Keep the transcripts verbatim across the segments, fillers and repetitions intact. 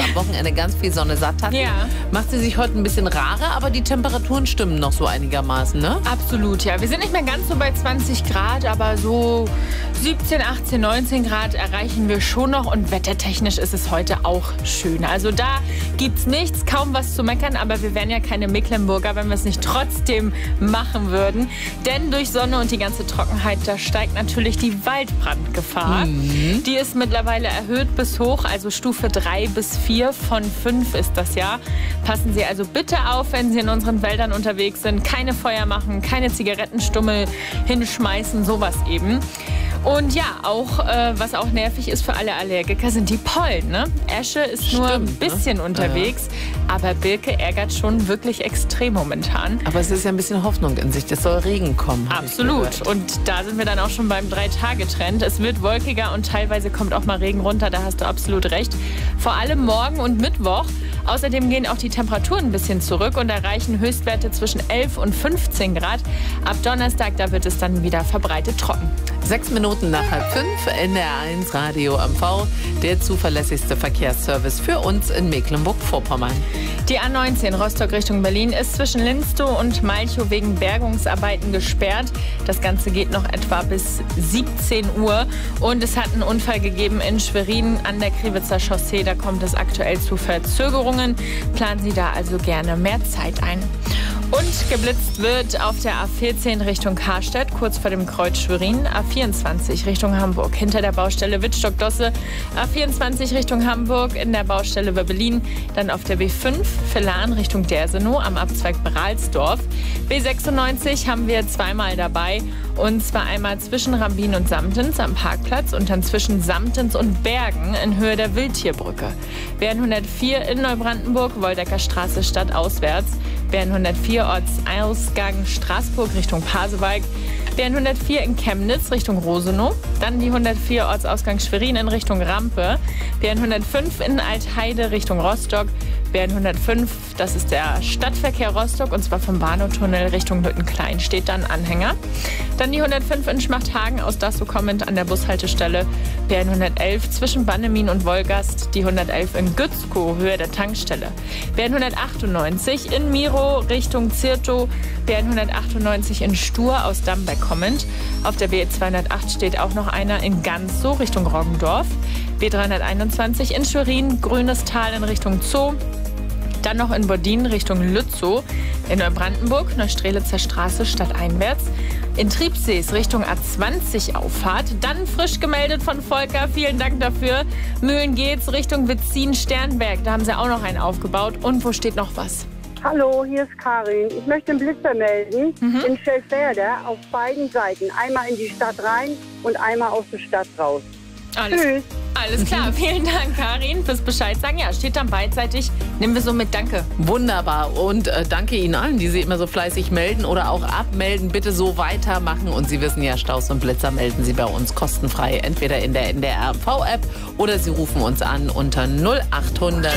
am Wochenende ganz viel Sonne satt hatten, Ja. macht sie sich heute ein bisschen rarer, aber die Temperaturen stimmen noch so einigermaßen, ne? Absolut, ja. Wir sind nicht mehr ganz so bei zwanzig Grad, aber so siebzehn, achtzehn, neunzehn Grad erreichen wir schon noch. Und wettertechnisch ist es heute auch schön. Also da gibt's nichts, kaum was zu meckern. Aber wir wären ja keine Mecklenburger, wenn wir es nicht trotzdem machen würden. Denn durch Sonne und die ganze Trockenheit, da steigt natürlich die Waldbrandgefahr. Mhm. Die ist mittlerweile erhöht bis hoch, also Stufe drei bis vier von fünf ist das ja. Passen Sie also bitte auf, wenn Sie in unseren Wäldern unterwegs sind. Keine Feuer machen, keine Zigarettenstummel hinschmeißen, sowas eben. Und ja, auch äh, was auch nervig ist für alle Allergiker, sind die Pollen. Ne? Esche ist Stimmt, nur ein bisschen ne? unterwegs, ja. Aber Birke ärgert schon wirklich extrem momentan. Aber es ist ja ein bisschen Hoffnung in sich, es soll Regen kommen. Absolut. Und da sind wir dann auch schon beim Drei-Tage-Trend. Es wird wolkiger und teilweise kommt auch mal Regen runter, da hast du absolut recht. Vor allem morgen und Mittwoch. Außerdem gehen auch die Temperaturen ein bisschen zurück und erreichen Höchstwerte zwischen elf und fünfzehn Grad. Ab Donnerstag, da wird es dann wieder verbreitet trocken. Sechs Minuten nach halb fünf, N D R eins Radio M V, der zuverlässigste Verkehrsservice für uns in Mecklenburg-Vorpommern. Die A neunzehn Rostock Richtung Berlin ist zwischen Linstow und Malchow wegen Bergungsarbeiten gesperrt. Das Ganze geht noch etwa bis siebzehn Uhr. Und es hat einen Unfall gegeben in Schwerin an der Kriwitzer Chaussee. Da kommt es aktuell zu Verzögerungen. Planen Sie da also gerne mehr Zeit ein. Und geblitzt wird auf der A vierzehn Richtung Karstedt, kurz vor dem Kreuz Schwerin. A vierundzwanzig Richtung Hamburg, hinter der Baustelle Wittstock-Dosse. A vierundzwanzig Richtung Hamburg, in der Baustelle Wöbbelin. Dann auf der B fünf, Villan Richtung Dersenow, am Abzweig Bralsdorf. B sechsundneunzig haben wir zweimal dabei. Und zwar einmal zwischen Rambin und Samtens am Parkplatz und dann zwischen Samtens und Bergen in Höhe der Wildtierbrücke. B hundertvier in Neubrandenburg, Woldecker Straße stadtauswärts. B hundertvier Ortsausgang Straßburg Richtung Pasewalk. B hundertvier in Chemnitz Richtung Rosenow. Dann die hundertvier Ortsausgang Schwerin in Richtung Rampe. B hundertfünf in Altheide Richtung Rostock. B hundertfünf, das ist der Stadtverkehr Rostock, und zwar vom Bahnhoftunnel Richtung Lüttenklein, steht dann Anhänger. Dann die hundertfünf in Schmachthagen, aus Dassow kommend an der Bushaltestelle. B hundertelf zwischen Bannemin und Wolgast. Die hundertelf in Gützkow, Höhe der Tankstelle. B hundertachtundneunzig in Miro Richtung Zirtow. B hundertachtundneunzig in Stur aus Damberg kommend. Auf der B zweihundertacht steht auch noch einer in Ganzow Richtung Roggendorf. B dreihunderteinundzwanzig in Schwerin, Grünes Tal in Richtung Zoo. Dann noch in Bodin Richtung Lützow. In Neubrandenburg, Neustrelitzer Straße stadteinwärts. In Triebsees Richtung A zwanzig Auffahrt. Dann frisch gemeldet von Volker, vielen Dank dafür. Mühlen geht's Richtung Witzin-Sternberg. Da haben sie auch noch einen aufgebaut. Und wo steht noch was? Hallo, hier ist Karin. Ich möchte einen Blitzer melden mhm. in Schellfelde auf beiden Seiten. Einmal in die Stadt rein und einmal aus der Stadt raus. Alles, Tschüss. Alles klar, vielen Dank, Karin, fürs Bescheid sagen. Ja, steht dann beidseitig. Nehmen wir so mit, danke. Wunderbar, und äh, danke Ihnen allen, die Sie immer so fleißig melden oder auch abmelden. Bitte so weitermachen, und Sie wissen ja, Staus und Blitzer melden Sie bei uns kostenfrei, entweder in der N D R M V-App oder Sie rufen uns an unter null achthundert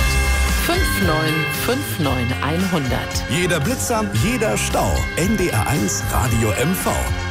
fünfundneunzig neunundfünfzig hundert. Jeder Blitzer, jeder Stau. N D R eins Radio M V.